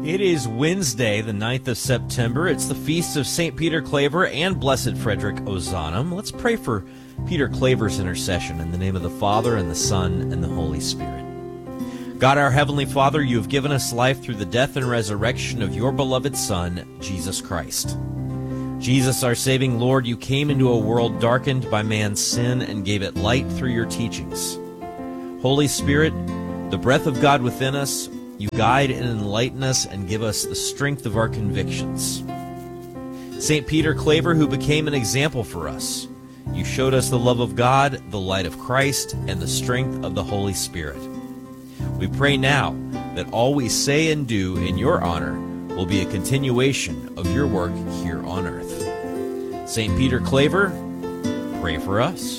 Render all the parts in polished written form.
It is Wednesday, the 9th of September. It's the feast of St. Peter Claver and Blessed Frederick Ozanam. Let's pray for Peter Claver's intercession in the name of the Father, and the Son, and the Holy Spirit. God, our Heavenly Father, you have given us life through the death and resurrection of your beloved Son, Jesus Christ. Jesus, our saving Lord, you came into a world darkened by man's sin and gave it light through your teachings. Holy Spirit, the breath of God within us, you guide and enlighten us and give us the strength of our convictions. St. Peter Claver, who became an example for us, you showed us the love of God, the light of Christ, and the strength of the Holy Spirit. We pray now that all we say and do in your honor will be a continuation of your work here on earth. St. Peter Claver, pray for us.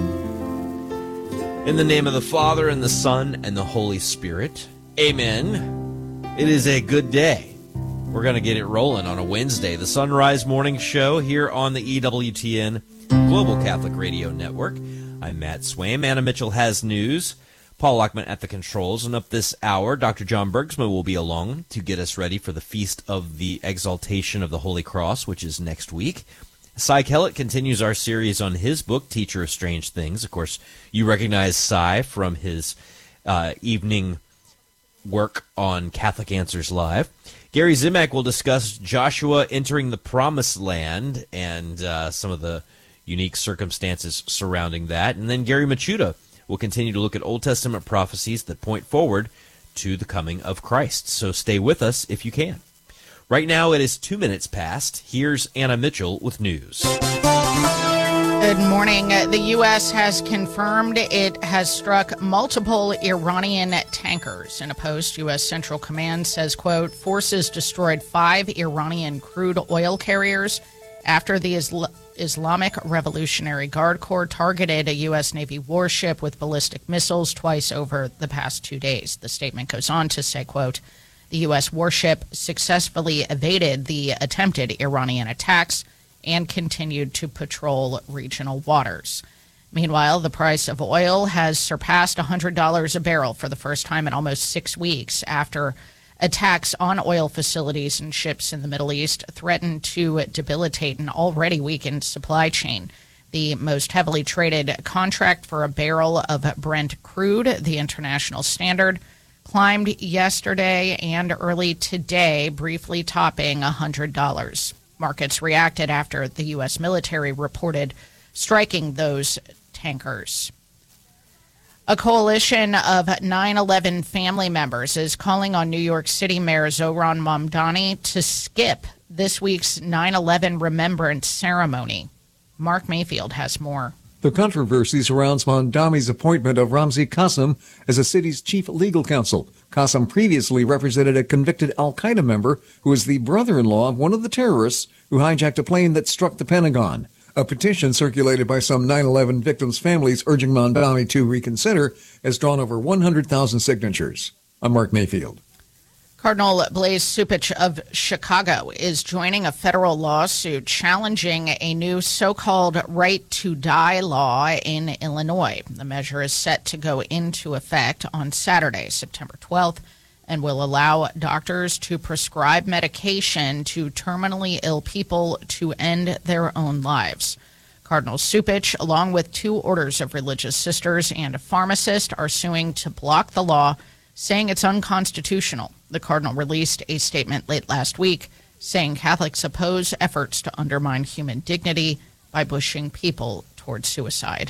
In the name of the Father, and the Son, and the Holy Spirit, amen. It is a good day. We're going to get it rolling on a Wednesday. The Sunrise Morning Show here on the EWTN Global Catholic Radio Network. I'm Matt Swaim. Anna Mitchell has news. Paul Lockman at the controls. And up this hour, Dr. John Bergsma will be along to get us ready for the Feast of the Exaltation of the Holy Cross, which is next week. Cy Kellett continues our series on his book, Teacher of Strange Things. Of course, you recognize Cy from his evening work on Catholic Answers Live. Gary Zimak will discuss Joshua entering the Promised Land and some of the unique circumstances surrounding that. And then Gary Machuda will continue to look at Old Testament prophecies that point forward to the coming of Christ. So stay with us if you can. Right now it is 2 minutes past. Here's Anna Mitchell with news. Good morning. The U.S. has confirmed it has struck multiple Iranian tankers. In a post, U.S. Central Command says, quote, forces destroyed 5 Iranian crude oil carriers after the Islamic Revolutionary Guard Corps targeted a U.S. Navy warship with ballistic missiles twice over the past 2 days. The statement goes on to say, quote, the U.S. warship successfully evaded the attempted Iranian attacks and continued to patrol regional waters. Meanwhile, the price of oil has surpassed $100 a barrel for the first time in almost 6 weeks after attacks on oil facilities and ships in the Middle East threatened to debilitate an already weakened supply chain. The most heavily traded contract for a barrel of Brent crude, the international standard, climbed yesterday and early today, briefly topping $100. Markets reacted after the U.S. military reported striking those tankers. A coalition of 9/11 family members is calling on New York City Mayor Zohran Mamdani to skip this week's 9/11 remembrance ceremony. Mark Mayfield has more. The controversy surrounds Mamdani's appointment of Ramzi Qasim as the city's chief legal counsel. Qasim previously represented a convicted al-Qaeda member who is the brother-in-law of one of the terrorists who hijacked a plane that struck the Pentagon. A petition circulated by some 9/11 victims' families urging Mamdani to reconsider has drawn over 100,000 signatures. I'm Mark Mayfield. Cardinal Blaise Cupich of Chicago is joining a federal lawsuit challenging a new so-called right to die law in Illinois. The measure is set to go into effect on Saturday, September 12th, and will allow doctors to prescribe medication to terminally ill people to end their own lives. Cardinal Cupich, along with 2 orders of religious sisters and a pharmacist, are suing to block the law, saying it's unconstitutional. The cardinal released a statement late last week saying Catholics oppose efforts to undermine human dignity by pushing people toward suicide.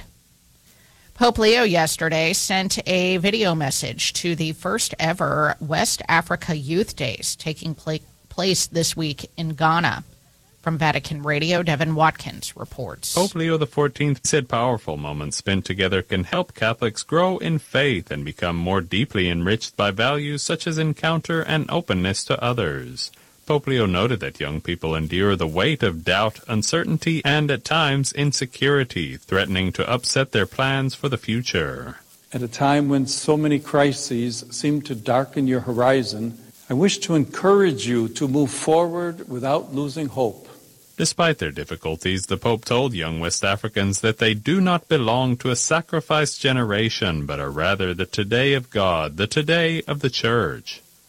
Pope Leo yesterday sent a video message to the first ever West Africa Youth Days taking place this week in Ghana. From Vatican Radio, Devin Watkins reports. Pope Leo XIV said powerful moments spent together can help Catholics grow in faith and become more deeply enriched by values such as encounter and openness to others. Pope Leo noted that young people endure the weight of doubt, uncertainty, and at times insecurity, threatening to upset their plans for the future. At a time when so many crises seem to darken your horizon, I wish to encourage you to move forward without losing hope. Despite their difficulties, the Pope told young West Africans that they do not belong to a sacrificed generation, but are rather the today of God, the today of the Church.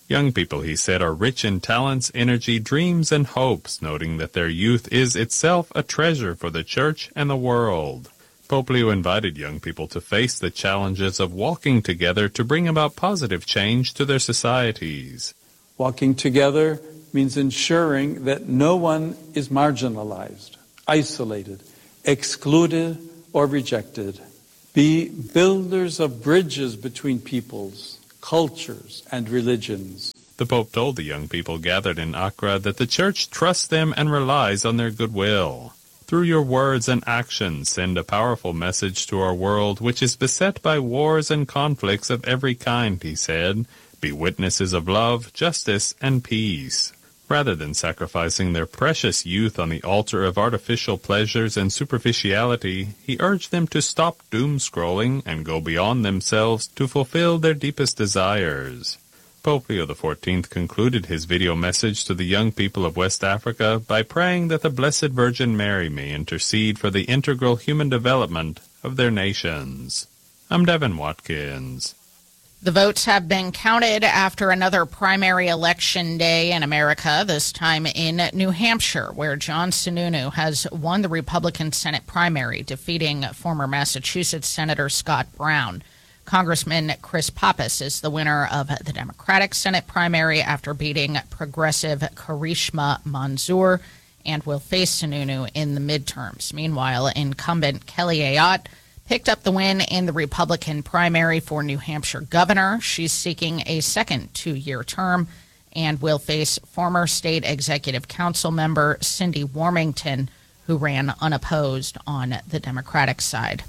Young people, he said, are rich in talents, energy, dreams, and hopes, noting that their youth is itself a treasure for the church and the world. Pope Leo invited young people to face the challenges of walking together to bring about positive change to their societies. Walking together means ensuring that no one is marginalized, isolated, excluded, or rejected. Be builders of bridges between peoples, cultures, and religions. The Pope told the young people gathered in Accra that the Church trusts them and relies on their goodwill. Through your words and actions, send a powerful message to our world, which is beset by wars and conflicts of every kind, he said. Be witnesses of love, justice, and peace. Rather than sacrificing their precious youth on the altar of artificial pleasures and superficiality, he urged them to stop doom-scrolling and go beyond themselves to fulfill their deepest desires. Pope Leo XIV concluded his video message to the young people of West Africa by praying that the Blessed Virgin Mary may intercede for the integral human development of their nations. I'm Devin Watkins. The votes have been counted after another primary election day in America, this time in New Hampshire, where John Sununu has won the Republican Senate primary, defeating former Massachusetts Senator Scott Brown. Congressman Chris Pappas is the winner of the Democratic Senate primary after beating progressive Karishma Manzoor and will face Sununu in the midterms. Meanwhile, incumbent Kelly Ayotte picked up the win in the Republican primary for New Hampshire governor. She's seeking a second two-year term and will face former state executive council member Cindy Warmington, who ran unopposed on the Democratic side.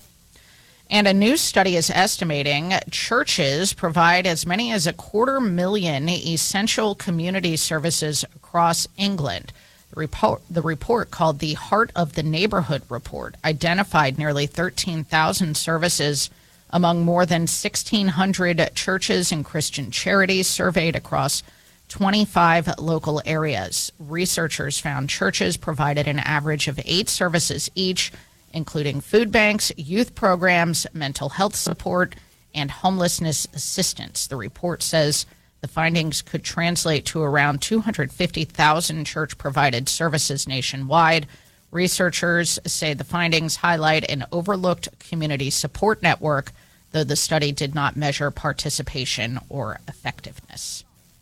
And a new study is estimating churches provide as many as 250,000 essential community services across England. The report, called the Heart of the Neighborhood Report, identified nearly 13,000 services among more than 1,600 churches and Christian charities surveyed across 25 local areas. Researchers found churches provided an average of 8 services each, including food banks, youth programs, mental health support, and homelessness assistance. The report says the findings could translate to around 250,000 church-provided services nationwide. Researchers say the findings highlight an overlooked community support network, though the study did not measure participation or effectiveness.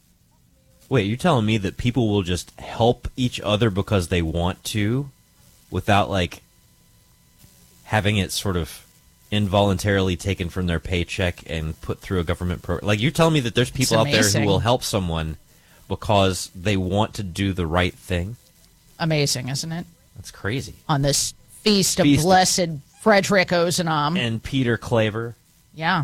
Wait, you're telling me that people will just help each other because they want to without, like, having it sort of involuntarily taken from their paycheck and put through a government program? Like, you're telling me that there's people out there who will help someone because they want to do the right thing? Amazing, isn't it? That's crazy. On this feast of Blessed Frederick Ozanam. And Peter Claver. Yeah.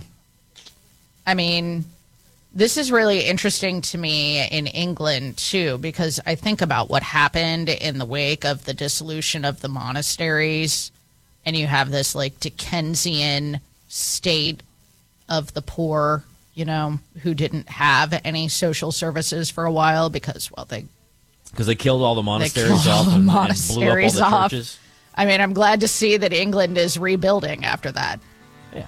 I mean, this is really interesting to me in England, too, because I think about what happened in the wake of the dissolution of the monasteries. And you have this, like, Dickensian state of the poor, you know, who didn't have any social services for a while because, well, they killed all the monasteries off and blew up all the churches. I mean, I'm glad to see that England is rebuilding after that. Yeah.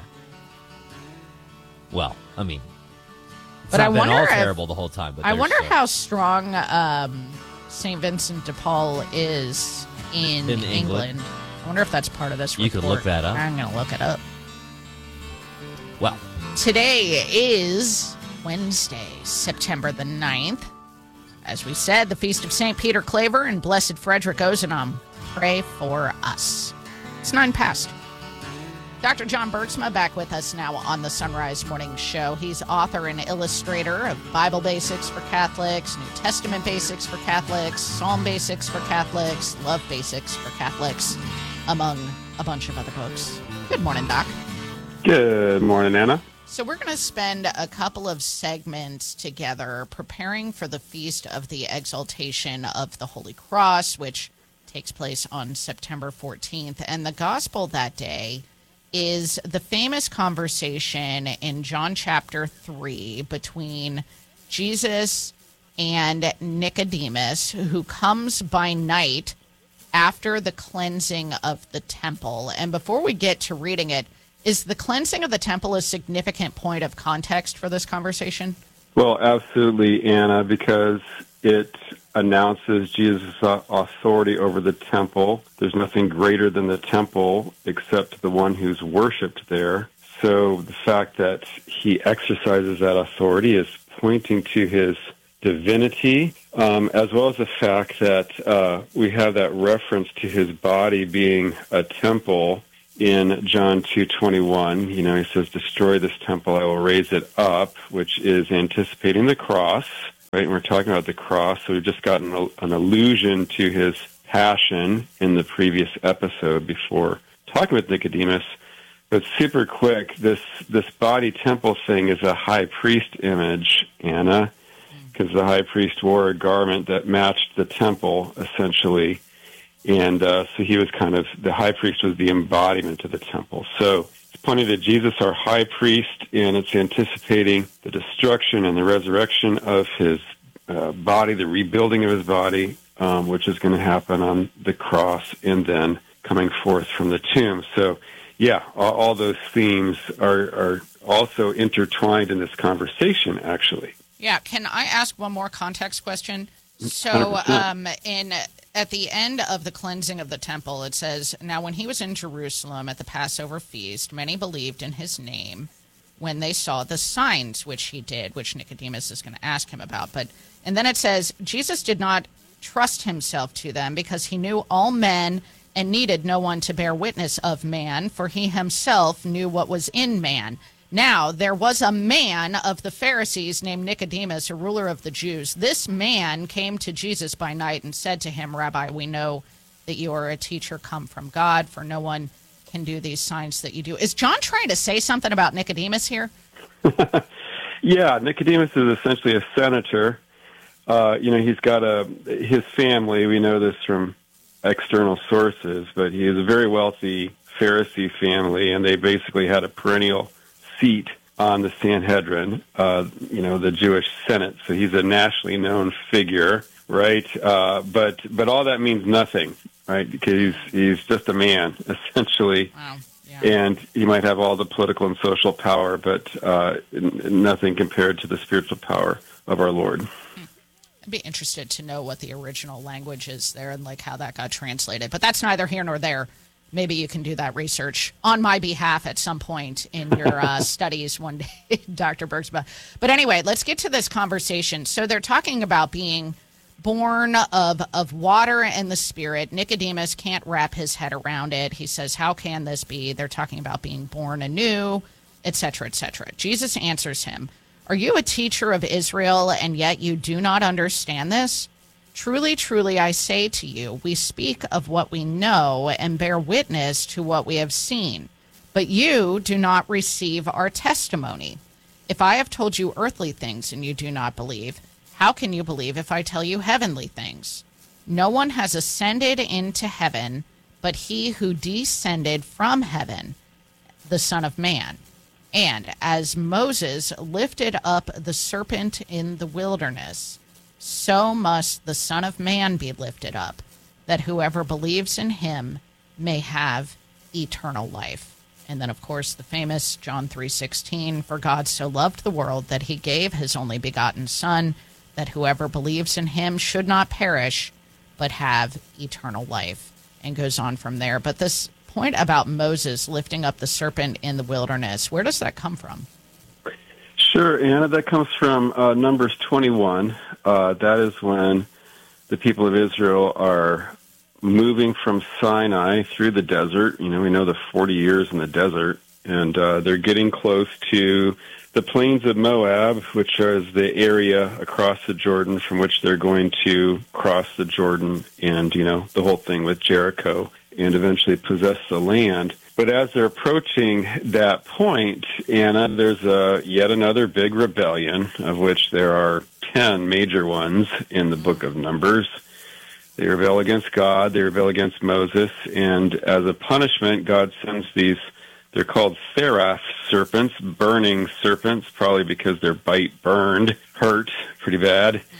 Well, I mean, it's but not I been wonder all terrible the whole time. But I wonder how strong St. Vincent de Paul is in England. I wonder if that's part of this report. You could look that up. I'm going to look it up. Well, today is Wednesday, September the 9th. As we said, the Feast of St. Peter Claver and Blessed Frederick Ozanam. Pray for us. It's 9 past. Dr. John Bergsma back with us now on the Sunrise Morning Show. He's author and illustrator of Bible Basics for Catholics, New Testament Basics for Catholics, Psalm Basics for Catholics, Love Basics for Catholics, among a bunch of other books. Good morning, Doc. Good morning, Anna. So we're going to spend a couple of segments together preparing for the Feast of the Exaltation of the Holy Cross, which takes place on September 14th. And the gospel that day is the famous conversation in John chapter 3 between Jesus and Nicodemus, who comes by night after the cleansing of the temple. And before we get to reading it, is the cleansing of the temple a significant point of context for this conversation? Well, absolutely, Anna, because it announces Jesus' authority over the temple. There's nothing greater than the temple except the one who's worshipped there. So the fact that he exercises that authority is pointing to his divinity, as well as the fact that we have that reference to his body being a temple in John 2:21. You know, he says, "Destroy this temple, I will raise it up," which is anticipating the cross, right? And we're talking about the cross, so we've just gotten an allusion to his passion in the previous episode before talking with Nicodemus. But super quick, this body temple thing is a high priest image, Anna, because the high priest wore a garment that matched the temple, essentially. And so he was the high priest was the embodiment of the temple. So it's pointing to Jesus, our high priest, and it's anticipating the destruction and the resurrection of his body, the rebuilding of his body, which is going to happen on the cross and then coming forth from the tomb. So, yeah, all those themes are also intertwined in this conversation, actually. Yeah, can I ask one more context question? So at the end of the cleansing of the temple, it says, "Now when he was in Jerusalem at the Passover feast, many believed in his name when they saw the signs which he did," which Nicodemus is going to ask him about. And then it says, "Jesus did not trust himself to them because he knew all men and needed no one to bear witness of man, for he himself knew what was in man. Now, there was a man of the Pharisees named Nicodemus, a ruler of the Jews. This man came to Jesus by night and said to him, 'Rabbi, we know that you are a teacher come from God, for no one can do these signs that you do.'" Is John trying to say something about Nicodemus here? Yeah, Nicodemus is essentially a senator. He's got his family. We know this from external sources, but he is a very wealthy Pharisee family, and they basically had a perennial seat on the Sanhedrin, the Jewish Senate. So he's a nationally known figure, right? But all that means nothing, right? Because he's just a man, essentially. Wow. Yeah. And he might have all the political and social power, but nothing compared to the spiritual power of our Lord. I'd be interested to know what the original language is there and how that got translated. But that's neither here nor there. Maybe you can do that research on my behalf at some point in your studies one day, Dr. Bergsma. But anyway, let's get to this conversation. So they're talking about being born of water and the Spirit. Nicodemus can't wrap his head around it. He says, "How can this be?" They're talking about being born anew, etc., etc. Jesus answers him, "Are you a teacher of Israel, and yet you do not understand this? Truly, truly, I say to you, we speak of what we know and bear witness to what we have seen, but you do not receive our testimony. If I have told you earthly things and you do not believe, how can you believe if I tell you heavenly things? No one has ascended into heaven but he who descended from heaven, the Son of Man. And as Moses lifted up the serpent in the wilderness, so must the Son of Man be lifted up, that whoever believes in him may have eternal life." And then, of course, the famous John 3:16, "For God so loved the world that he gave his only begotten Son, that whoever believes in him should not perish, but have eternal life," and goes on from there. But this point about Moses lifting up the serpent in the wilderness, where does that come from? Sure, Anna, that comes from Numbers 21. That is when the people of Israel are moving from Sinai through the desert. We know the 40 years in the desert, and they're getting close to the plains of Moab, which is the area across the Jordan from which they're going to cross the Jordan and, the whole thing with Jericho and eventually possess the land. But as they're approaching that point, Anna, there's yet another big rebellion, of which there are 10 major ones in the book of Numbers. They rebel against God, they rebel against Moses, and as a punishment, God sends these, they're called seraph serpents, burning serpents, probably because their bite hurt pretty bad.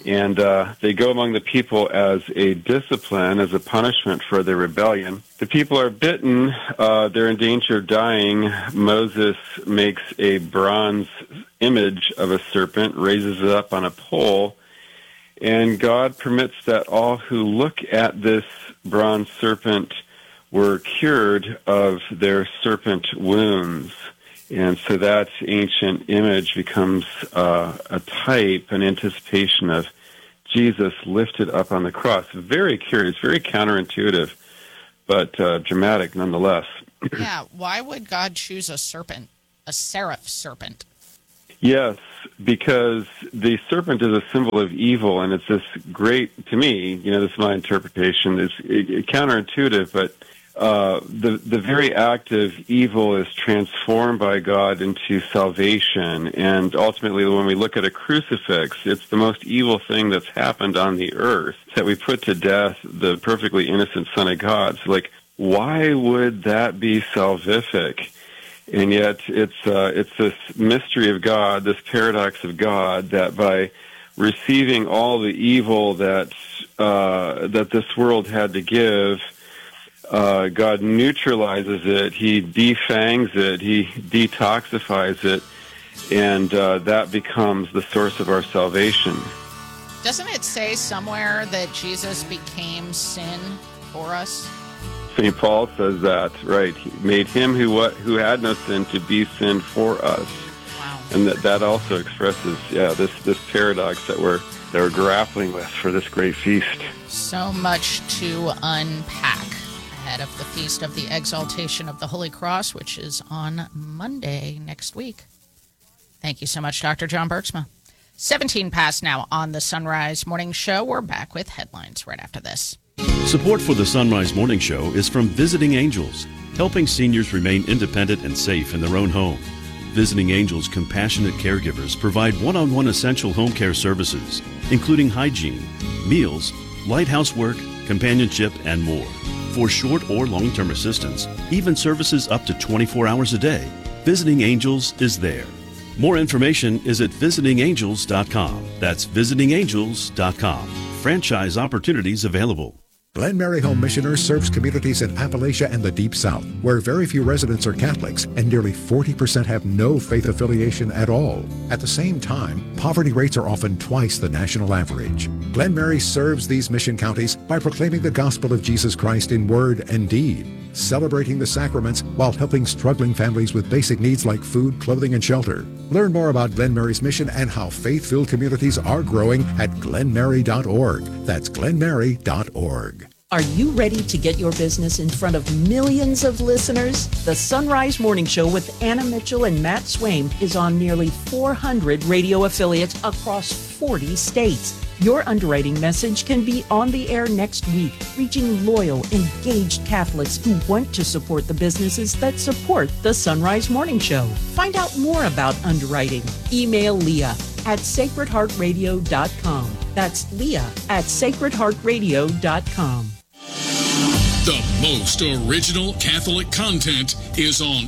And they go among the people as a discipline, as a punishment for their rebellion. The people are bitten. They're in danger of dying. Moses makes a bronze image of a serpent, raises it up on a pole, and God permits that all who look at this bronze serpent were cured of their serpent wounds. And so that ancient image becomes a type, an anticipation of Jesus lifted up on the cross. Very curious, very counterintuitive, but dramatic nonetheless. Yeah, why would God choose a serpent, a seraph serpent? Yes, because the serpent is a symbol of evil, and it's this great, to me, this is my interpretation, it's counterintuitive, but the very act of evil is transformed by God into salvation. And ultimately, when we look at a crucifix, it's the most evil thing that's happened on the earth, that we put to death the perfectly innocent Son of God. So, why would that be salvific? And yet, it's this mystery of God, this paradox of God, that by receiving all the evil that this world had to give, God neutralizes it, he defangs it, he detoxifies it, and that becomes the source of our salvation. Doesn't it say somewhere that Jesus became sin for us? St. Paul says that, right? He made him who had no sin to be sin for us. Wow. And that also expresses, this paradox that we're grappling with for this great feast. So much to unpack ahead of the Feast of the Exaltation of the Holy Cross, which is on Monday next week. Thank you so much, Dr. John Bergsma. 17 past now on the Sunrise Morning Show. We're back with headlines right after this. Support for the Sunrise Morning Show is from Visiting Angels, helping seniors remain independent and safe in their own home. Visiting Angels compassionate caregivers provide one-on-one essential home care services, including hygiene, meals, light housework, companionship, and more. For short or long-term assistance, even services up to 24 hours a day, Visiting Angels is there. More information is at visitingangels.com. That's visitingangels.com. Franchise opportunities available. Glen Mary Home Missioners serves communities in Appalachia and the Deep South, where very few residents are Catholics and nearly 40% have no faith affiliation at all. At the same time, poverty rates are often twice the national average. Glen Mary serves these mission counties by proclaiming the gospel of Jesus Christ in word and deed, celebrating the sacraments while helping struggling families with basic needs like food, clothing, and shelter. Learn more about Glen Mary's mission and how faith-filled communities are growing at glenmary.org. That's glenmary.org. Are you ready to get your business in front of millions of listeners? The Sunrise Morning Show with Anna Mitchell and Matt Swaim is on nearly 400 radio affiliates across 40 states. Your underwriting message can be on the air next week, reaching loyal, engaged Catholics who want to support the businesses that support the Sunrise Morning Show. Find out more about underwriting. Email Leah at sacredheartradio.com. That's Leah at sacredheartradio.com. The most original Catholic content is on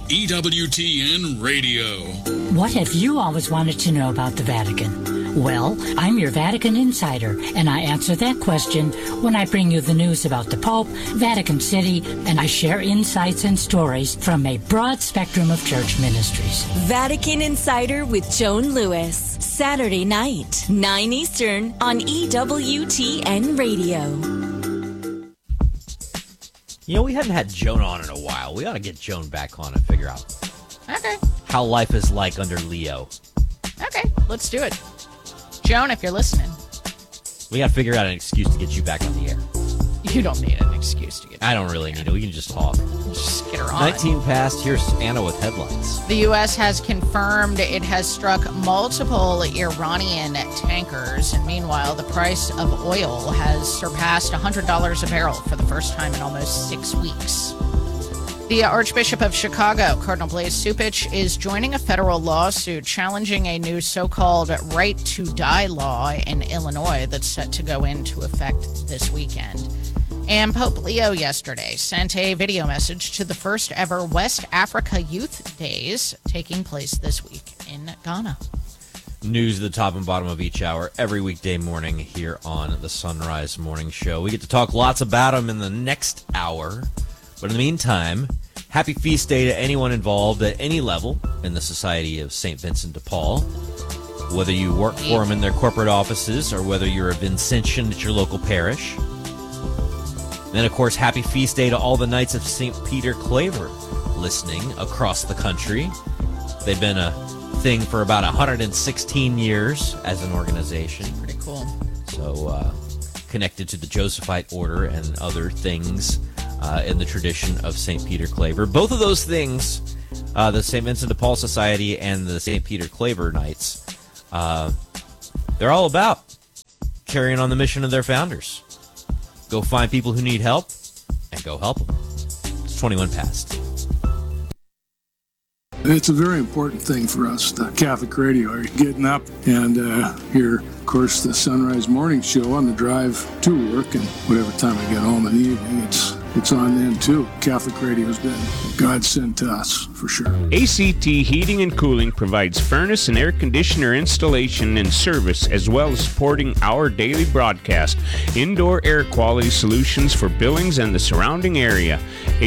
EWTN Radio. What have you always wanted to know about the Vatican? Well, I'm your Vatican insider, and I answer that question when I bring you the news about the Pope, Vatican City, and I share insights and stories from a broad spectrum of church ministries. Vatican Insider with Joan Lewis, Saturday night, 9 Eastern on EWTN Radio. We hadn't had Joan on in a while. We ought to get Joan back on and figure out Okay. how life is like under Leo. Okay, let's do it. Joan, if you're listening. We got to figure out an excuse to get you back on the air. You don't need an excuse to get I don't really need it. We can just talk. Just get her on. 19 past. Here's Anna with headlines. The U.S. has confirmed it has struck multiple Iranian tankers. And meanwhile, the price of oil has surpassed $100 a barrel for the first time in almost 6 weeks. The Archbishop of Chicago, Cardinal Blaise Cupich, is joining a federal lawsuit challenging a new so-called right to die law in Illinois that's set to go into effect this weekend. And Pope Leo yesterday sent a video message to the first ever West Africa Youth Days taking place this week in Ghana. news at the top and bottom of each hour every weekday morning here on the Sunrise Morning Show. We get to talk lots about them in the next hour. But in the meantime, happy feast day to anyone involved at any level in the Society of St. Vincent de Paul. Whether you work for them in their corporate offices or whether you're a Vincentian at your local parish. Then, of course, happy feast day to all the Knights of St. Peter Claver listening across the country. They've been a thing for about 116 years as an organization. Pretty cool. So, connected to the Josephite order and other things in the tradition of St. Peter Claver. Both of those things, the St. Vincent de Paul Society and the St. Peter Claver Knights, they're all about carrying on the mission of their founders. Go find people who need help and go help them. It's 21 past. It's a very important thing for us, the Catholic radio. Are you getting up and hear, of course, the Sunrise Morning Show on the drive to work, and whatever time I get home in the evening, it's on then too. Catholic radio's been God sent to us, for sure. ACT Heating and Cooling provides furnace and air conditioner installation and service, as well as supporting our daily broadcast. Indoor air quality solutions for Billings and the surrounding area.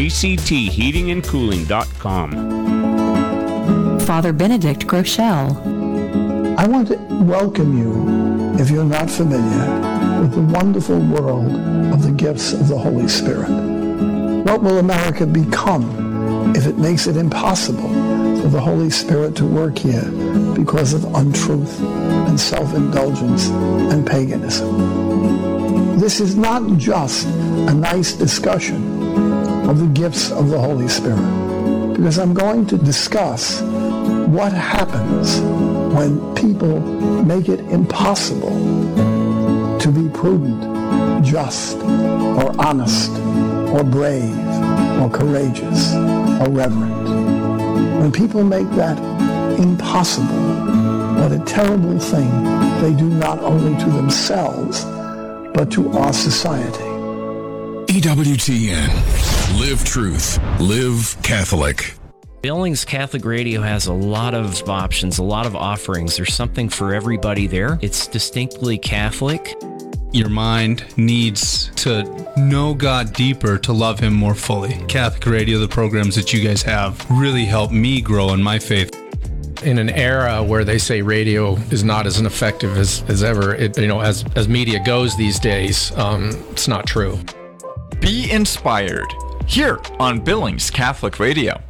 ACTheatingandcooling.com. Father Benedict Groeschel. I want to welcome you, if you're not familiar, with the wonderful world of the gifts of the Holy Spirit. What will America become if it makes it impossible for the Holy Spirit to work here because of untruth and self-indulgence and paganism? This is not just a nice discussion of the gifts of the Holy Spirit, because I'm going to discuss what happens when people make it impossible to be prudent, just, or honest, or brave, or courageous, or reverent. When people make that impossible, what a terrible thing they do not only to themselves, but to our society. EWTN. Live truth. Live Catholic. Billings Catholic Radio has a lot of options, a lot of offerings. There's something for everybody there. It's distinctly Catholic. Your mind needs to know God deeper to love Him more fully. Catholic Radio, the programs that you guys have, really help me grow in my faith. In an era where they say radio is not as effective as ever, as media goes these days, it's not true. Be inspired here on Billings Catholic Radio.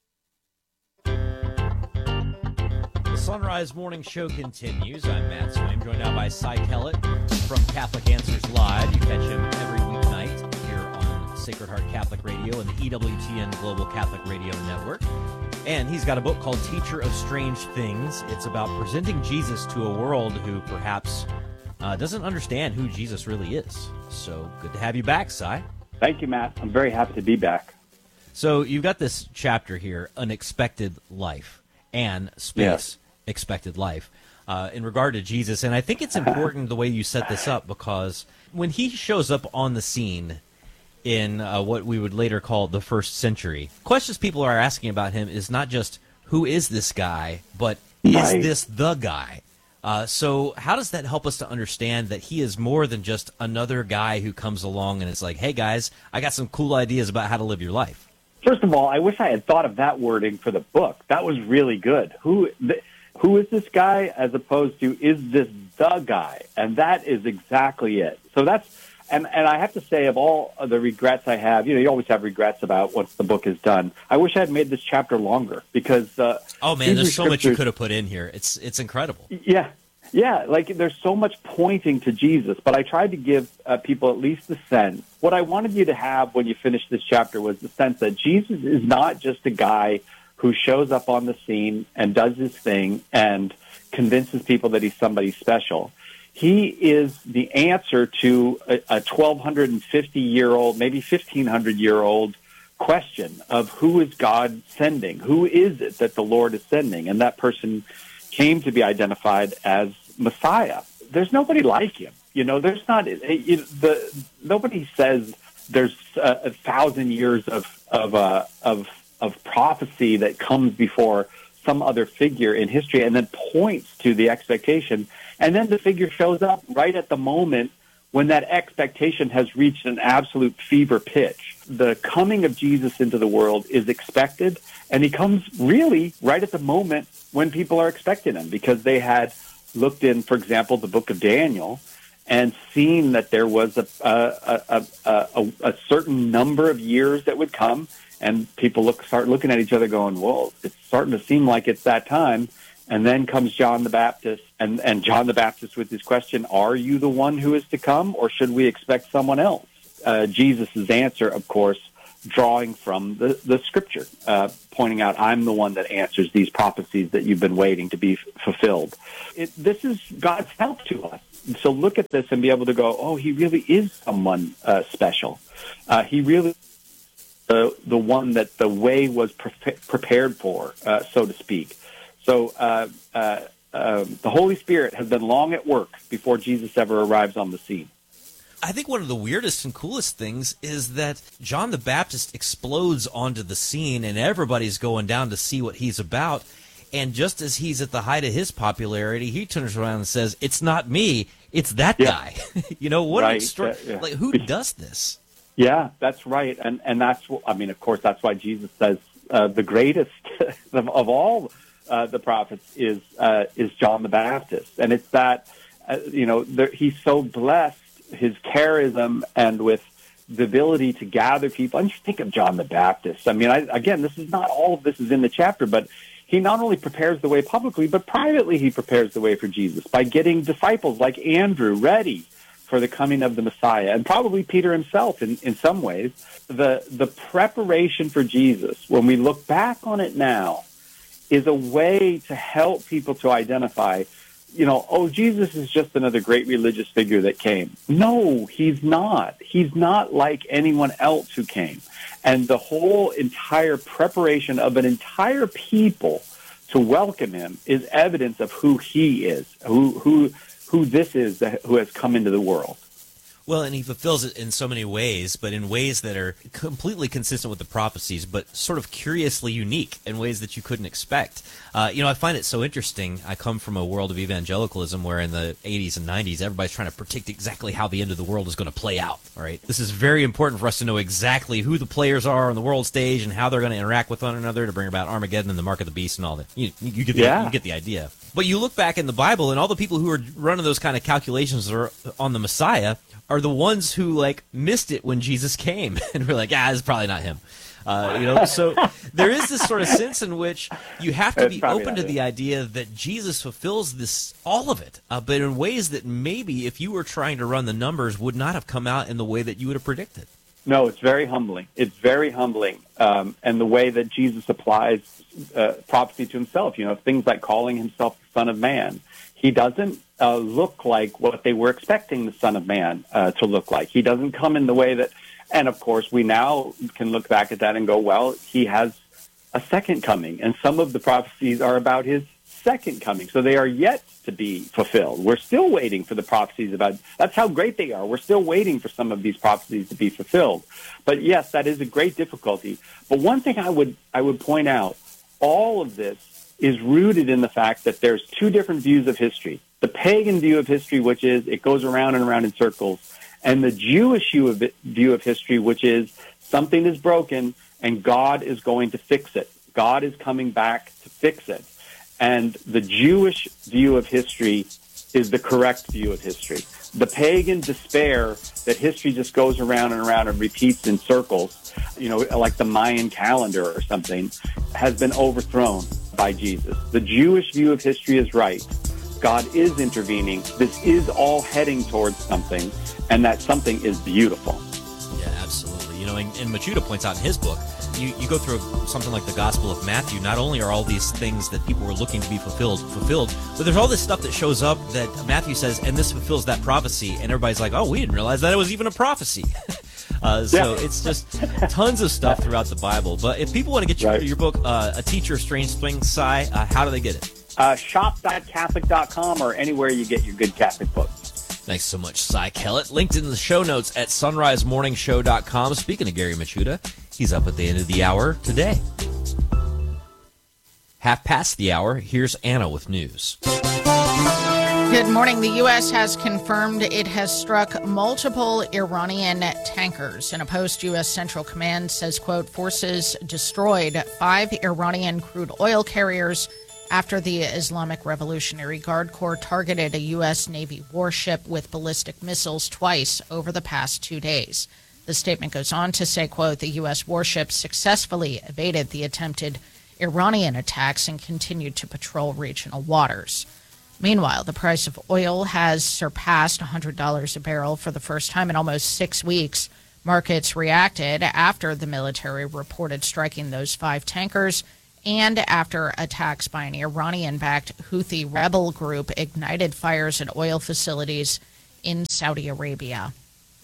Sunrise Morning Show continues. I'm Matt Swaim, joined now by Cy Kellett from Catholic Answers Live. You catch him every weeknight here on Sacred Heart Catholic Radio and the EWTN Global Catholic Radio Network. And he's got a book called Teacher of Strange Things. It's about presenting Jesus to a world who perhaps doesn't understand who Jesus really is. So good to have you back, Cy. Thank you, Matt. I'm very happy to be back. So you've got this chapter here, Unexpected Life and Space. Yes. Expected life in regard to Jesus. And I think it's important the way you set this up, because when he shows up on the scene in what we would later call the first century, questions people are asking about him is not just who is this guy, but is this the guy? So how does that help us to understand that he is more than just another guy who comes along and is like, hey guys, I got some cool ideas about how to live your life? First of all, I wish I had thought of that wording for the book. That was really good. Who is this guy, as opposed to, is this the guy? And that is exactly it. So that's, and I have to say, of all of the regrets I have, you always have regrets about what the book has done. I wish I had made this chapter longer, because oh man, there's so much you could have put in here. It's incredible. Yeah, like there's so much pointing to Jesus, but I tried to give people at least the sense. What I wanted you to have when you finished this chapter was the sense that Jesus is not just a guy who shows up on the scene and does his thing and convinces people that he's somebody special. He is the answer to a 1,250-year-old, maybe 1,500-year-old question of who is God sending? Who is it that the Lord is sending? And that person came to be identified as Messiah. There's nobody like him. There's not. Nobody says there's 1,000 years of prophecy that comes before some other figure in history and then points to the expectation. And then the figure shows up right at the moment when that expectation has reached an absolute fever pitch. The coming of Jesus into the world is expected, and he comes really right at the moment when people are expecting him, because they had looked in, for example, the book of Daniel and seen that there was a certain number of years that would come, and people start looking at each other going, well, it's starting to seem like it's that time. And then comes John the Baptist, and John the Baptist with his question, are you the one who is to come, or should we expect someone else? Jesus' answer, of course, drawing from the Scripture, pointing out, I'm the one that answers these prophecies that you've been waiting to be fulfilled. This is God's help to us. So look at this and be able to go, oh, he really is someone special. He really is the one that the way was prepared for, so to speak. So the Holy Spirit has been long at work before Jesus ever arrives on the scene. I think one of the weirdest and coolest things is that John the Baptist explodes onto the scene, and everybody's going down to see what he's about. And just as he's at the height of his popularity, he turns around and says, it's not me, it's that guy. What right. Like, who does this? Yeah, that's right. And that's, of course, that's why Jesus says the greatest of all the prophets is John the Baptist. And it's that, he's so blessed, his charism and with the ability to gather people. And you think of John the Baptist. Again, this is not all of this is in the chapter, but he not only prepares the way publicly, but privately he prepares the way for Jesus by getting disciples like Andrew ready for the coming of the Messiah, and probably Peter himself in some ways. The preparation for Jesus, when we look back on it now, is a way to help people to identify, Jesus is just another great religious figure that came. No, he's not. He's not like anyone else who came. And the whole entire preparation of an entire people to welcome him is evidence of who he is, who this is who has come into the world. Well, and he fulfills it in so many ways, but in ways that are completely consistent with the prophecies, but sort of curiously unique in ways that you couldn't expect. I find it so interesting. I come from a world of evangelicalism where in the 80s and 90s, everybody's trying to predict exactly how the end of the world is going to play out. All right, this is very important for us to know exactly who the players are on the world stage and how they're going to interact with one another to bring about Armageddon and the mark of the beast and all that. You get the idea. But you look back in the Bible, and all the people who are running those kind of calculations on the Messiah are the ones who missed it when Jesus came, and we're like, this is probably not him. So there is this sort of sense in which you have to be open to the idea that Jesus fulfills all of it, but in ways that maybe if you were trying to run the numbers would not have come out in the way that you would have predicted. No, it's very humbling. It's very humbling, and the way that Jesus applies prophecy to himself. Things like calling himself the Son of Man. He doesn't look like what they were expecting the Son of Man to look like. He doesn't come in the way that, and of course we now can look back at that and go, well, he has a second coming, and some of the prophecies are about his second coming, so they are yet to be fulfilled. We're still waiting for the prophecies about, that's how great they are. We're still waiting for some of these prophecies to be fulfilled. But yes, that is a great difficulty. But one thing I would point out, all of this is rooted in the fact that there's two different views of history. The pagan view of history, which is it goes around and around in circles, and the Jewish view of history, which is something is broken and God is going to fix it. God is coming back to fix it. And the Jewish view of history is the correct view of history. The pagan despair that history just goes around and around and repeats in circles, like the Mayan calendar or something, has been overthrown by Jesus. The Jewish view of history is right. God is intervening. This is all heading towards something, and that something is beautiful. Yeah, absolutely. And Machuda points out in his book, you go through something like the Gospel of Matthew, not only are all these things that people were looking to be fulfilled, but there's all this stuff that shows up that Matthew says, and this fulfills that prophecy, and everybody's like, oh, we didn't realize that it was even a prophecy. So it's just tons of stuff throughout the Bible. But if people want to get your book, A Teacher of Strange Things, Cy, how do they get it? Shop.Catholic.com or anywhere you get your good Catholic books. Thanks so much, Cy Kellett. Linked in the show notes at sunrisemorningshow.com. Speaking of Gary Machuda, he's up at the end of the hour today. Half past the hour, here's Anna with news. Good morning. The U.S. has confirmed it has struck multiple Iranian tankers. And a post U.S. Central Command says, quote, forces destroyed 5 Iranian crude oil carriers after the Islamic Revolutionary Guard Corps targeted a U.S. Navy warship with ballistic missiles twice over the past 2 days. The statement goes on to say, quote, the U.S. warship successfully evaded the attempted Iranian attacks and continued to patrol regional waters. Meanwhile, the price of oil has surpassed $100 a barrel for the first time in almost 6 weeks. Markets reacted after the military reported striking those 5 tankers and after attacks by an Iranian-backed Houthi rebel group ignited fires at oil facilities in Saudi Arabia.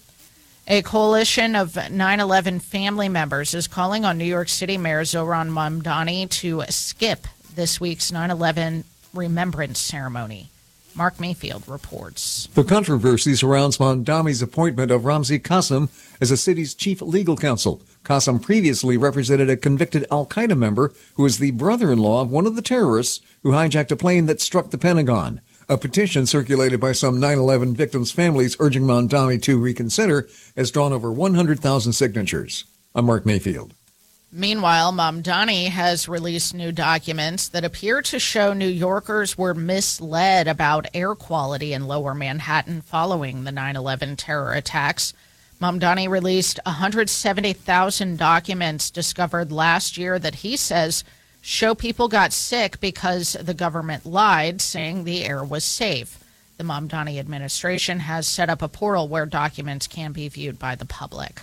A coalition of 9/11 family members is calling on New York City Mayor Zohran Mamdani to skip this week's 9/11 remembrance ceremony. Mark Mayfield reports. The controversy surrounds Mamdani's appointment of Ramzi Qassem as the city's chief legal counsel. Qassem previously represented a convicted al-Qaeda member who is the brother-in-law of one of the terrorists who hijacked a plane that struck the Pentagon. A petition circulated by some 9/11 victims' families urging Mamdani to reconsider has drawn over 100,000 signatures. I'm Mark Mayfield. Meanwhile, Mamdani has released new documents that appear to show New Yorkers were misled about air quality in Lower Manhattan following the 9/11 terror attacks. Mamdani released 170,000 documents discovered last year that he says show people got sick because the government lied, saying the air was safe. The Mamdani administration has set up a portal where documents can be viewed by the public.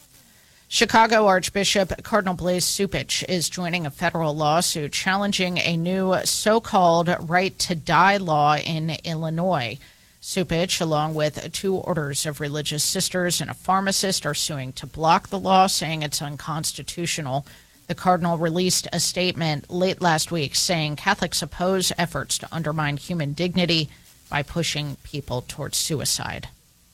Chicago Archbishop Cardinal Blaise Cupich is joining a federal lawsuit challenging a new so-called right to die law in Illinois. Cupich, along with 2 orders of religious sisters and a pharmacist, are suing to block the law, saying it's unconstitutional. The cardinal released a statement late last week saying Catholics oppose efforts to undermine human dignity by pushing people towards suicide.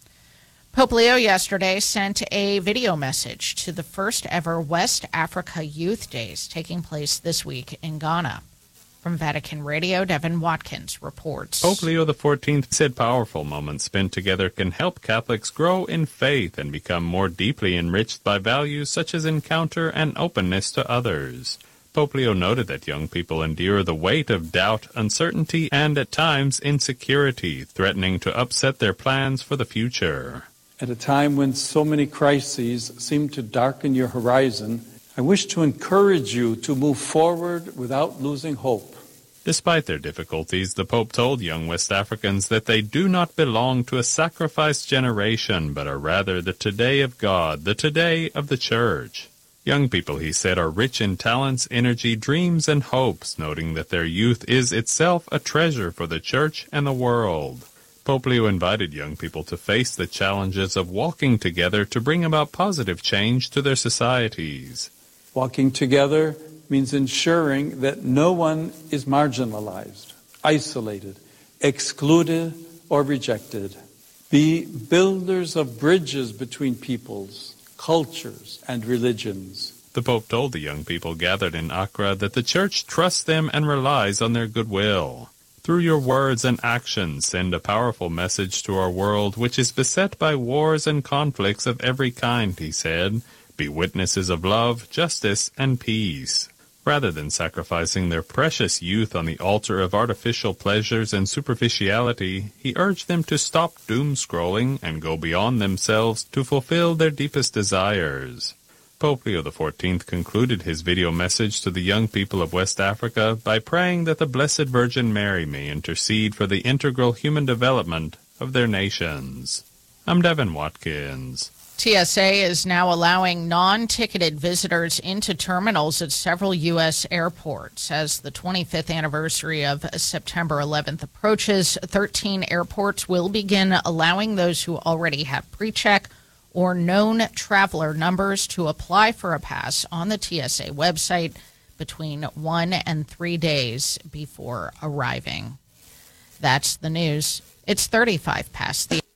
Pope Leo yesterday sent a video message to the first ever West Africa Youth Days taking place this week in Ghana. From Vatican Radio, Devin Watkins reports. Pope Leo XIV said powerful moments spent together can help Catholics grow in faith and become more deeply enriched by values such as encounter and openness to others. Pope Leo noted that young people endure the weight of doubt, uncertainty, and at times insecurity, threatening to upset their plans for the future. At a time when so many crises seem to darken your horizon, I wish to encourage you to move forward without losing hope. Despite their difficulties, the Pope told young West Africans that they do not belong to a sacrificed generation, but are rather the today of God, the today of the Church. Young people, he said, are rich in talents, energy, dreams, and hopes, noting that their youth is itself a treasure for the Church and the world. Pope Leo invited young people to face the challenges of walking together to bring about positive change to their societies. Walking together means ensuring that no one is marginalized, isolated, excluded, or rejected. Be builders of bridges between peoples, cultures, and religions. The Pope told the young people gathered in Accra that the Church trusts them and relies on their goodwill. Through your words and actions, send a powerful message to our world, which is beset by wars and conflicts of every kind, he said. Be witnesses of love, justice, and peace. Rather than sacrificing their precious youth on the altar of artificial pleasures and superficiality, he urged them to stop doom-scrolling and go beyond themselves to fulfill their deepest desires. Pope Leo XIV concluded his video message to the young people of West Africa by praying that the Blessed Virgin Mary may intercede for the integral human development of their nations. I'm Devin Watkins. TSA is now allowing non-ticketed visitors into terminals at several U.S. airports. As the 25th anniversary of September 11th approaches, 13 airports will begin allowing those who already have pre-check or known traveler numbers to apply for a pass on the TSA website between 1 and 3 days before arriving. That's the news. It's 35 past the...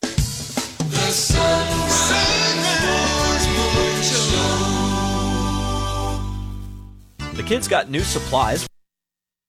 The kids got new supplies.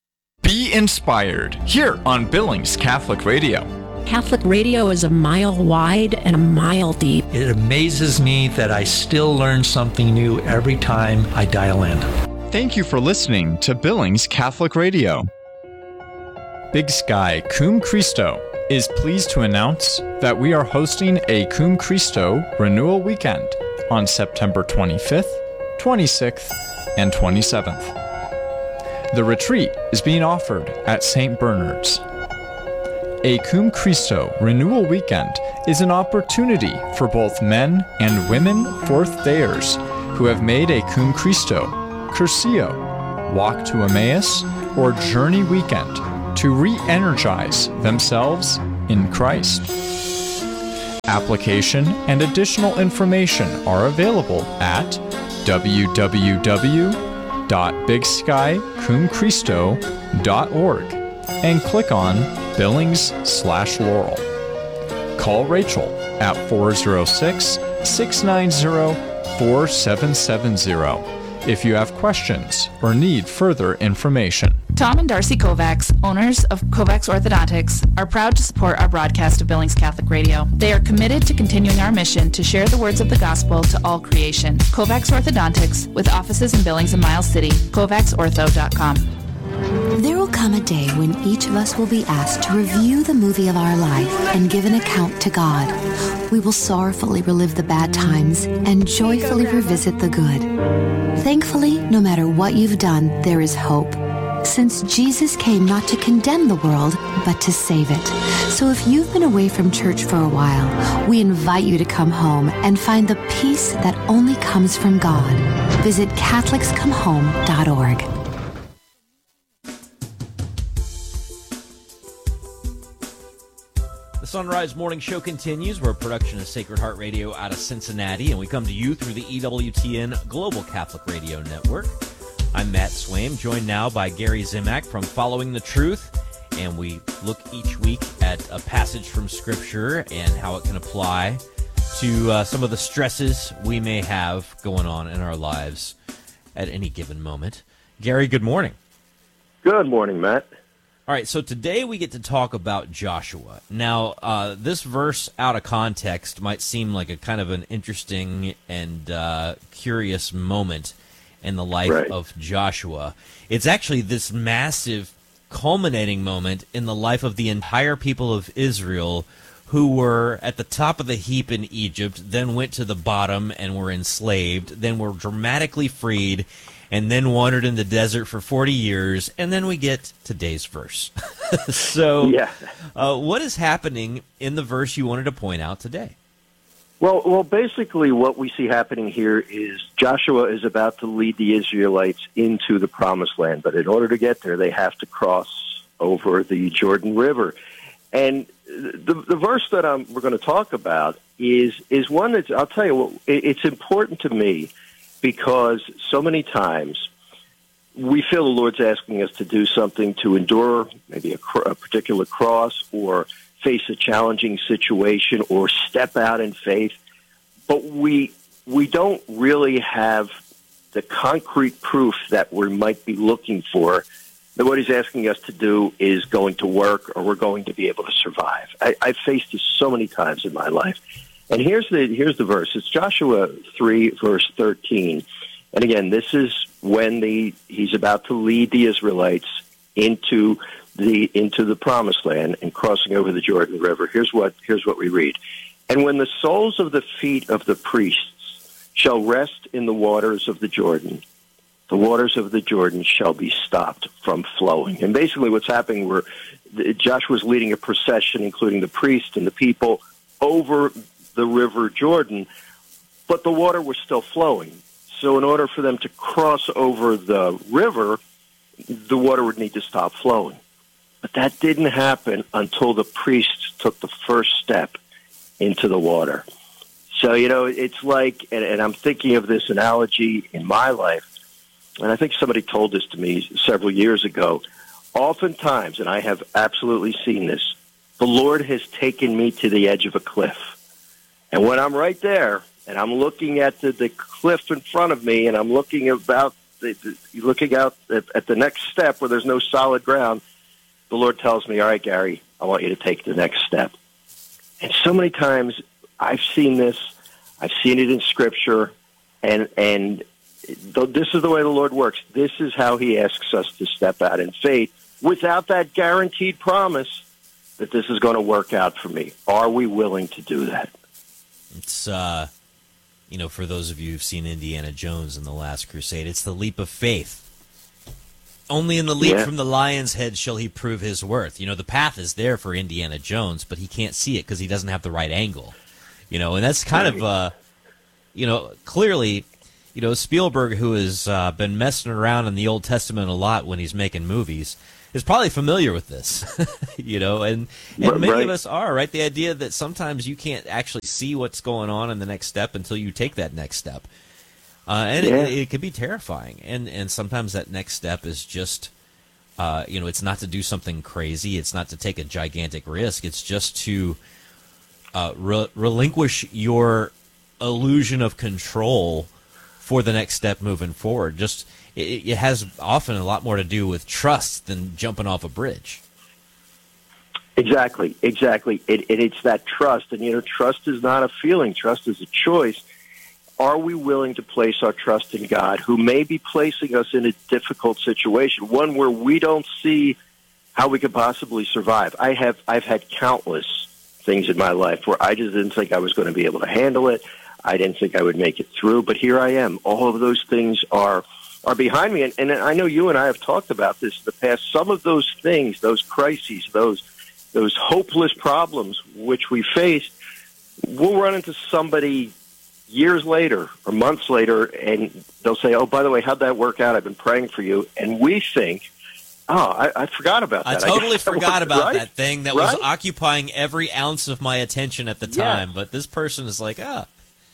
inspired here on Billings Catholic Radio. Catholic radio is a mile wide and a mile deep. It amazes me that I still learn something new every time I dial in. Thank you for listening to Billings Catholic Radio. Big Sky Cum Christo is pleased to announce that we are hosting a Cum Christo Renewal Weekend on September 25th, 26th, and 27th. The retreat is being offered at St. Bernard's. A Cum Christo Renewal Weekend is an opportunity for both men and women fourth-dayers who have made a Cum Christo, Curcio, Walk to Emmaus, or Journey Weekend to re-energize themselves in Christ. Application and additional information are available at www.bigskycumchristo.org and click on Billings/Laurel. Call Rachel at 406-690-4770 if you have questions or need further information. Tom and Darcy Kovacs, owners of Kovacs Orthodontics, are proud to support our broadcast of Billings Catholic Radio. They are committed to continuing our mission to share the words of the gospel to all creation. Kovacs Orthodontics, with offices in Billings and Miles City, kovacsortho.com. There will come a day when each of us will be asked to review the movie of our life and give an account to God. We will sorrowfully relive the bad times and joyfully revisit the good. Thankfully, no matter what you've done, there is hope, since Jesus came not to condemn the world, but to save it. So if you've been away from church for a while, we invite you to come home and find the peace that only comes from God. Visit CatholicsComeHome.org. The Sunrise Morning Show continues. We're a production of Sacred Heart Radio out of Cincinnati, and we come to you through the EWTN Global Catholic Radio Network. I'm Matt Swaim, joined now by Gary Zimak from Following the Truth, and we look each week at a passage from Scripture and how it can apply to some of the stresses we may have going on in our lives at any given moment. Gary, good morning. Good morning, Matt. All right, so today we get to talk about Joshua. Now, this verse out of context might seem like a kind of an interesting and curious moment in the life of Joshua. It's actually this massive culminating moment in the life of the entire people of Israel, who were at the top of the heap in Egypt, then went to the bottom and were enslaved, then were dramatically freed, and then wandered in the desert for 40 years, and then we get today's verse. So, what is happening in the verse you wanted to point out today? Well, basically what we see happening here is Joshua is about to lead the Israelites into the Promised Land, but in order to get there, they have to cross over the Jordan River. And the verse that we're going to talk about is one that, I'll tell you what, it's important to me, because so many times we feel the Lord's asking us to do something, to endure maybe a particular cross or face a challenging situation or step out in faith, but we don't really have the concrete proof that we might be looking for that what he's asking us to do is going to work or we're going to be able to survive. I've faced this so many times in my life. And here's the verse. It's Joshua 3, verse 13. And again, this is when he's about to lead the Israelites into the Promised Land and crossing over the Jordan River. Here's what we read. And when the soles of the feet of the priests shall rest in the waters of the waters of the Jordan shall be stopped from flowing. And basically what's happening, Joshua's leading a procession, including the priests and the people, over the river Jordan, but the water was still flowing. So in order for them to cross over the river, the water would need to stop flowing. But that didn't happen until the priests took the first step into the water. So, it's like, and I'm thinking of this analogy in my life, and I think somebody told this to me several years ago. Oftentimes, and I have absolutely seen this, the Lord has taken me to the edge of a cliff. And when I'm right there, and I'm looking at the cliff in front of me, and I'm looking out at the next step where there's no solid ground, the Lord tells me, all right, Gary, I want you to take the next step. And so many times I've seen this, I've seen it in Scripture, and this is the way the Lord works. This is how he asks us to step out in faith without that guaranteed promise that this is going to work out for me. Are we willing to do that? It's, for those of you who've seen Indiana Jones in The Last Crusade, it's the leap of faith. Only in the leap from the lion's head shall he prove his worth. The path is there for Indiana Jones, but he can't see it because he doesn't have the right angle. And that's kind of, clearly, Spielberg, who has been messing around in the Old Testament a lot when he's making movies, is probably familiar with this, and many of us are, right? The idea that sometimes you can't actually see what's going on in the next step until you take that next step. It can be terrifying, and sometimes that next step is just, it's not to do something crazy, it's not to take a gigantic risk, it's just to relinquish your illusion of control for the next step moving forward. Just it has often a lot more to do with trust than jumping off a bridge. Exactly. It's that trust, and trust is not a feeling. Trust is a choice. Are we willing to place our trust in God, who may be placing us in a difficult situation, one where we don't see how we could possibly survive? I've had countless things in my life where I just didn't think I was going to be able to handle it. I didn't think I would make it through, but here I am. All of those things are behind me, and I know you and I have talked about this in the past. Some of those things, those crises, those hopeless problems which we faced, we'll run into somebody years later or months later, and they'll say, oh, by the way, how'd that work out? I've been praying for you. And we think, I forgot about that. I totally forgot about that thing that was occupying every ounce of my attention at the time. But this person is like, that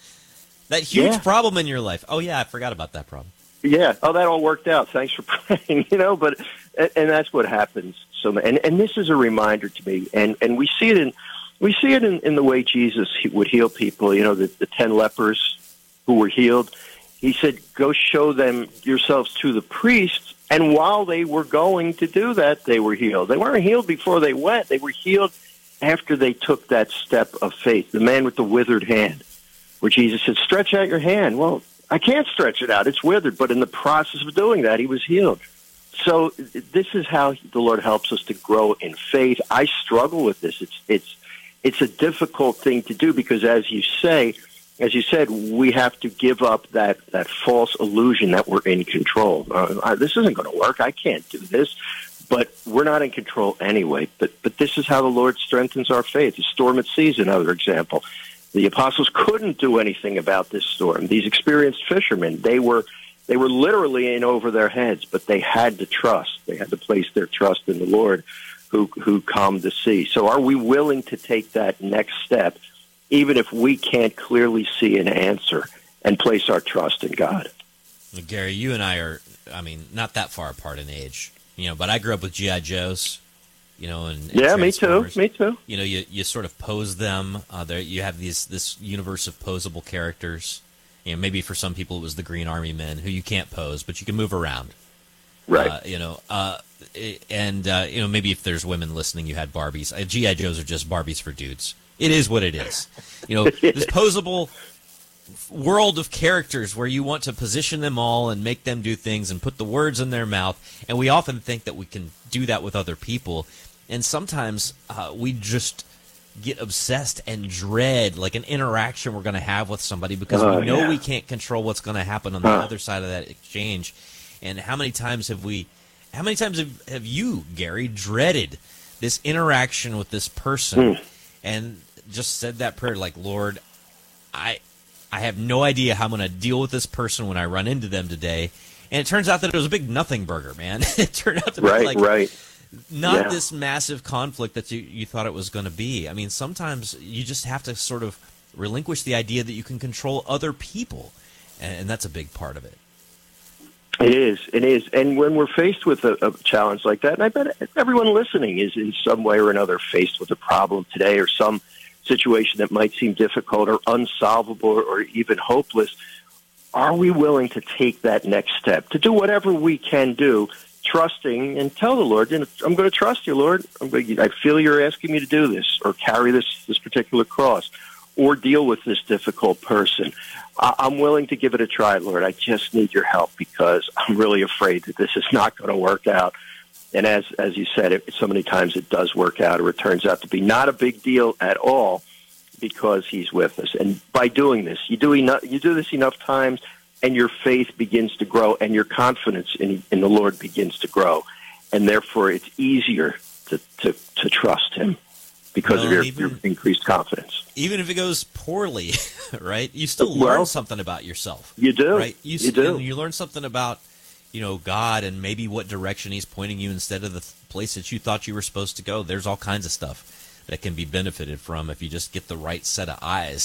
huge problem in your life. Oh, yeah, I forgot about that problem. Yeah. Oh, that all worked out. Thanks for praying, but, and that's what happens. So, and this is a reminder to me, and we see it in the way Jesus would heal people. The 10 lepers who were healed. He said, go show them yourselves to the priests. And while they were going to do that, they were healed. They weren't healed before they went. They were healed after they took that step of faith. The man with the withered hand, where Jesus said, stretch out your hand. Well, I can't stretch it out. It's withered. But in the process of doing that, he was healed. So this is how the Lord helps us to grow in faith. I struggle with this. It's a difficult thing to do because, as you said, we have to give up that false illusion that we're in control. This isn't going to work. I can't do this. But we're not in control anyway. But this is how the Lord strengthens our faith. The storm at sea is another example. The apostles couldn't do anything about this storm. These experienced fishermen, they were literally in over their heads, but they had to trust. They had to place their trust in the Lord who calmed the sea. So are we willing to take that next step, even if we can't clearly see an answer, and place our trust in God? Gary, you and I are, not that far apart in age, but I grew up with G.I. Joes, and me too. You sort of pose them. You have this universe of posable characters. Maybe for some people it was the Green Army Men, who you can't pose, but you can move around. Right. Maybe if there's women listening, you had Barbies. G.I. Joes are just Barbies for dudes. It is what it is. This posable world of characters where you want to position them all and make them do things and put the words in their mouth. And we often think that we can do that with other people. And sometimes we just get obsessed and dread like an interaction we're going to have with somebody because we know we can't control what's going to happen on the other side of that exchange. And how many times have you, Gary, dreaded this interaction with this person and just said that prayer like, Lord, I have no idea how I'm going to deal with this person when I run into them today. And it turns out that it was a big nothing burger, man. It turned out to be not this massive conflict that you thought it was going to be. Sometimes you just have to sort of relinquish the idea that you can control other people, and that's a big part of it. It is. And when we're faced with a challenge like that, and I bet everyone listening is in some way or another faced with a problem today or some situation that might seem difficult or unsolvable or even hopeless, are we willing to take that next step, to do whatever we can do trusting and tell the Lord, I'm going to trust you, Lord. I feel you're asking me to do this, or carry this particular cross, or deal with this difficult person. I'm willing to give it a try, Lord. I just need your help because I'm really afraid that this is not going to work out. And as you said, so many times it does work out, or it turns out to be not a big deal at all because he's with us. And by doing this, you do this enough times, and your faith begins to grow, and your confidence in the Lord begins to grow. And therefore, it's easier to trust him because of your increased confidence. Even if it goes poorly, right? You still learn something about yourself. You do. Right? You do. You learn something about, God and maybe what direction he's pointing you instead of the place that you thought you were supposed to go. There's all kinds of stuff that can be benefited from if you just get the right set of eyes